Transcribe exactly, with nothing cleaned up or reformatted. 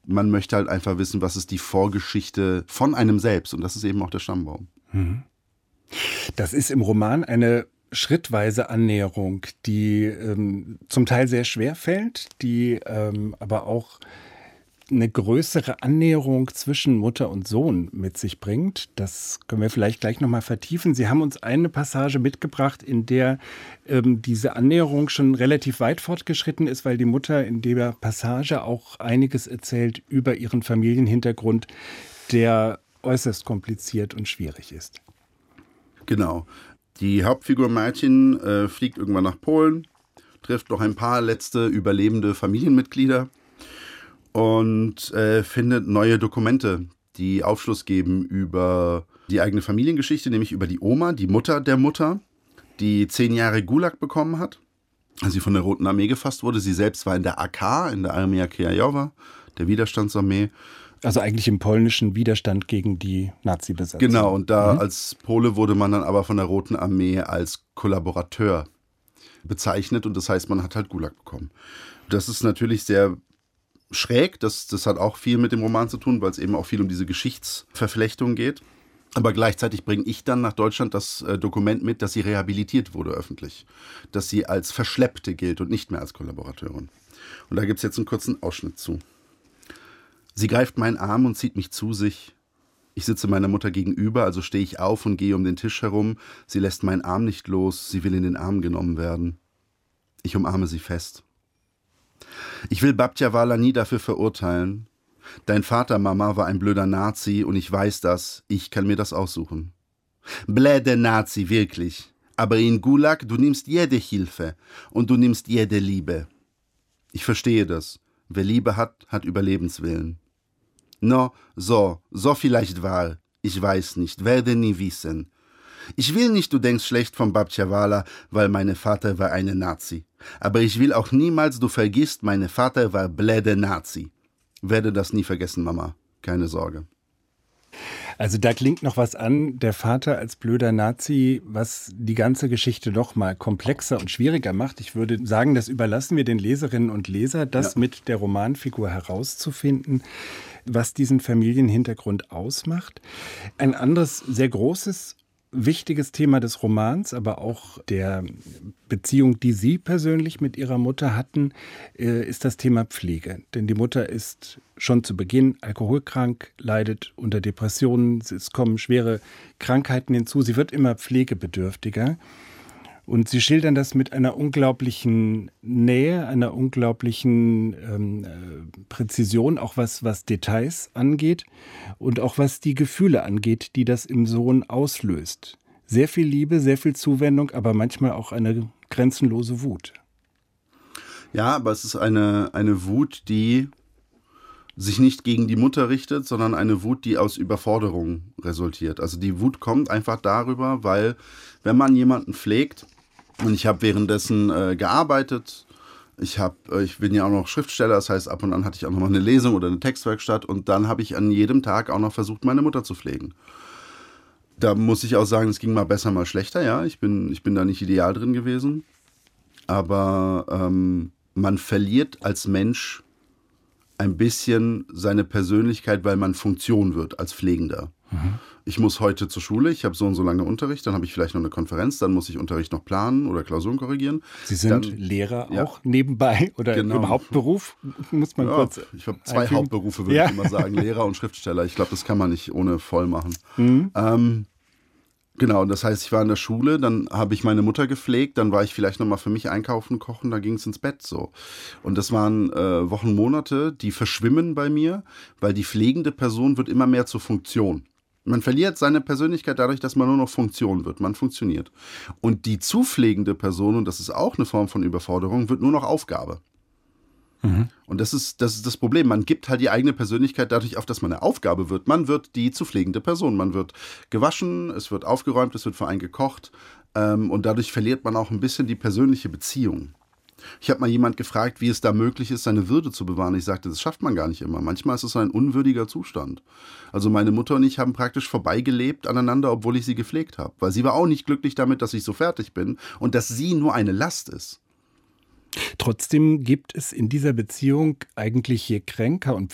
man möchte halt einfach wissen, was ist die Vorgeschichte von einem selbst. Und das ist eben auch der Stammbaum. Das ist im Roman eine schrittweise Annäherung, die ähm, zum Teil sehr schwer fällt, die ähm, aber auch eine größere Annäherung zwischen Mutter und Sohn mit sich bringt. Das können wir vielleicht gleich nochmal vertiefen. Sie haben uns eine Passage mitgebracht, in der ähm, diese Annäherung schon relativ weit fortgeschritten ist, weil die Mutter in der Passage auch einiges erzählt über ihren Familienhintergrund, der äußerst kompliziert und schwierig ist. Genau. Die Hauptfigur Martin äh, fliegt irgendwann nach Polen, trifft noch ein paar letzte überlebende Familienmitglieder und äh, findet neue Dokumente, die Aufschluss geben über die eigene Familiengeschichte, nämlich über die Oma, die Mutter der Mutter, die zehn Jahre Gulag bekommen hat, als sie von der Roten Armee gefasst wurde. Sie selbst war in der A K, in der Armia Krajowa, der Widerstandsarmee. Also eigentlich im polnischen Widerstand gegen die Nazi-Besatzung. Genau, und da mhm. als Pole wurde man dann aber von der Roten Armee als Kollaborateur bezeichnet und das heißt, man hat halt Gulag bekommen. Das ist natürlich sehr schräg, das, das hat auch viel mit dem Roman zu tun, weil es eben auch viel um diese Geschichtsverflechtung geht. Aber gleichzeitig bringe ich dann nach Deutschland das äh, Dokument mit, dass sie rehabilitiert wurde öffentlich. Dass sie als Verschleppte gilt und nicht mehr als Kollaborateurin. Und da gibt es jetzt einen kurzen Ausschnitt zu. Sie greift meinen Arm und zieht mich zu sich. Ich sitze meiner Mutter gegenüber, also stehe ich auf und gehe um den Tisch herum. Sie lässt meinen Arm nicht los, sie will in den Arm genommen werden. Ich umarme sie fest. Ich will Babtjawala nie dafür verurteilen. Dein Vater, Mama, war ein blöder Nazi und ich weiß das. Ich kann mir das aussuchen. Bläde Nazi, wirklich. Aber in Gulag, du nimmst jede Hilfe und du nimmst jede Liebe. Ich verstehe das. Wer Liebe hat, hat Überlebenswillen. No, so, so vielleicht wahr. Ich weiß nicht, werde nie wissen. Ich will nicht, du denkst schlecht von Babtjawala, weil mein Vater war eine Nazi. Aber ich will auch niemals, du vergisst, mein Vater war bläde Nazi. Werde das nie vergessen, Mama. Keine Sorge. Also da klingt noch was an, der Vater als blöder Nazi, was die ganze Geschichte noch mal komplexer und schwieriger macht. Ich würde sagen, das überlassen wir den Leserinnen und Lesern, das ja. mit der Romanfigur herauszufinden, was diesen Familienhintergrund ausmacht. Ein anderes, sehr großes, wichtiges Thema des Romans, aber auch der Beziehung, die Sie persönlich mit Ihrer Mutter hatten, ist das Thema Pflege. Denn die Mutter ist schon zu Beginn alkoholkrank, leidet unter Depressionen, es kommen schwere Krankheiten hinzu, sie wird immer pflegebedürftiger. Und Sie schildern das mit einer unglaublichen Nähe, einer unglaublichen ähm, äh, Präzision, auch was, was Details angeht und auch was die Gefühle angeht, die das im Sohn auslöst. Sehr viel Liebe, sehr viel Zuwendung, aber manchmal auch eine grenzenlose Wut. Ja, aber es ist eine, eine Wut, die sich nicht gegen die Mutter richtet, sondern eine Wut, die aus Überforderung resultiert. Also die Wut kommt einfach darüber, weil wenn man jemanden pflegt, und ich habe währenddessen äh, gearbeitet, ich, hab, äh, ich bin ja auch noch Schriftsteller, das heißt ab und an hatte ich auch noch mal eine Lesung oder eine Textwerkstatt und dann habe ich an jedem Tag auch noch versucht, meine Mutter zu pflegen. Da muss ich auch sagen, es ging mal besser, mal schlechter, ja, ich bin, ich bin da nicht ideal drin gewesen, aber ähm, man verliert als Mensch ein bisschen seine Persönlichkeit, weil man Funktion wird als Pflegender. Mhm. Ich muss heute zur Schule, ich habe so und so lange Unterricht, dann habe ich vielleicht noch eine Konferenz, dann muss ich Unterricht noch planen oder Klausuren korrigieren. Sie sind dann, Lehrer ja. auch nebenbei oder genau. im Hauptberuf, muss man ja, kurz ich habe zwei einfügen. Hauptberufe, würde ja. ich immer sagen, Lehrer und Schriftsteller. Ich glaube, das kann man nicht ohne voll machen. Mhm. Ähm, genau, das heißt, ich war in der Schule, dann habe ich meine Mutter gepflegt, dann war ich vielleicht nochmal für mich einkaufen, kochen, da ging es ins Bett so. Und das waren äh, Wochen, Monate, die verschwimmen bei mir, weil die pflegende Person wird immer mehr zur Funktion. Man verliert seine Persönlichkeit dadurch, dass man nur noch Funktion wird. Man funktioniert. Und die zupflegende Person, und das ist auch eine Form von Überforderung, wird nur noch Aufgabe. Mhm. Und das ist, das ist das Problem. Man gibt halt die eigene Persönlichkeit dadurch auf, dass man eine Aufgabe wird. Man wird die zupflegende Person. Man wird gewaschen, es wird aufgeräumt, es wird für einen gekocht. Ähm, und dadurch verliert man auch ein bisschen die persönliche Beziehung. Ich habe mal jemand gefragt, wie es da möglich ist, seine Würde zu bewahren. Ich sagte, das schafft man gar nicht immer. Manchmal ist es ein unwürdiger Zustand. Also meine Mutter und ich haben praktisch vorbeigelebt aneinander, obwohl ich sie gepflegt habe. Weil sie war auch nicht glücklich damit, dass ich so fertig bin und dass sie nur eine Last ist. Trotzdem gibt es in dieser Beziehung eigentlich, je kränker und